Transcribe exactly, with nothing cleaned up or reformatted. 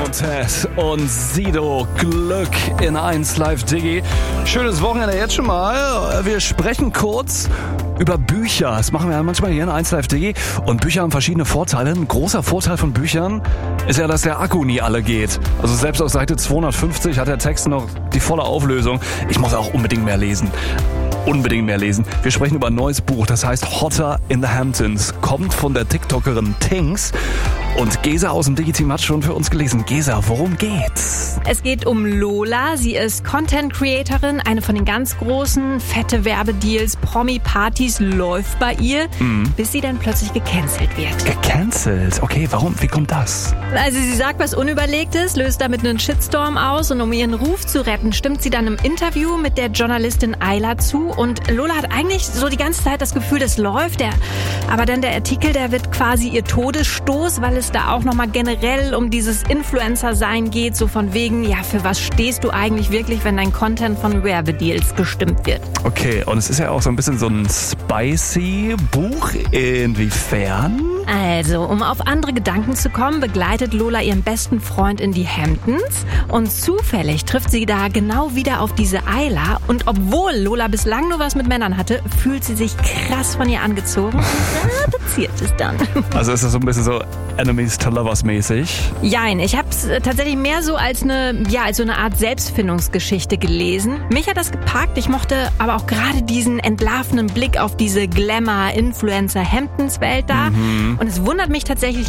Quartet und Sido, Glück in eins Live Diggi. Schönes Wochenende jetzt schon mal. Wir sprechen kurz über Bücher. Das machen wir ja manchmal hier in eins Live Diggi. Und Bücher haben verschiedene Vorteile. Ein großer Vorteil von Büchern ist ja, dass der Akku nie alle geht. Also selbst auf Seite zweihundertfünfzig hat der Text noch die volle Auflösung. Ich muss auch unbedingt mehr lesen. Unbedingt mehr lesen. Wir sprechen über ein neues Buch, das heißt Hotter in the Hamptons. Kommt von der TikTokerin Tings. Und Gesa aus dem Digi-Team hat schon für uns gelesen. Gesa, worum geht's? Es geht um Lola. Sie ist Content-Creatorin, eine von den ganz großen. Fette Werbedeals, Promi-Partys läuft bei ihr, mhm. bis sie dann plötzlich gecancelt wird. Gecancelt? Okay, warum? Wie kommt das? Also sie sagt was Unüberlegtes, löst damit einen Shitstorm aus und um ihren Ruf zu retten, stimmt sie dann im Interview mit der Journalistin Ayla zu. Und Lola hat eigentlich so die ganze Zeit das Gefühl, das läuft. Der, aber dann der Artikel, der wird quasi ihr Todesstoß, weil es da auch nochmal generell um dieses Influencer-Sein geht, so von wegen, ja, für was stehst du eigentlich wirklich, wenn dein Content von Werbedeals bestimmt wird? Okay, und es ist ja auch so ein bisschen so ein spicy Buch. Inwiefern? Also, um auf andere Gedanken zu kommen, begleitet Lola ihren besten Freund in die Hamptons und zufällig trifft sie da genau wieder auf diese Ayla und obwohl Lola bislang nur was mit Männern hatte, fühlt sie sich krass von ihr angezogen und da passiert es dann. Also ist das so ein bisschen so Enemies to Lovers mäßig? Jein, ich habe es tatsächlich mehr so als eine, ja, als so eine Art Selbstfindungsgeschichte gelesen. Mich hat das gepackt, ich mochte aber auch gerade diesen entlarvenden Blick auf diese Glamour-Influencer-Hamptons-Welt da. Mhm. Und es wundert mich tatsächlich